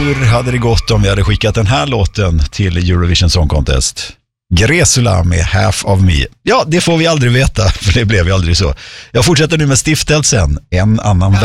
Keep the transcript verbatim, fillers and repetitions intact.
Hur hade det gått om vi hade skickat den här låten till Eurovision Song Contest? Gresula med Half of Me. Ja, det får vi aldrig veta, för det blev ju aldrig så. Jag fortsätter nu med stiftelsen En annan värld.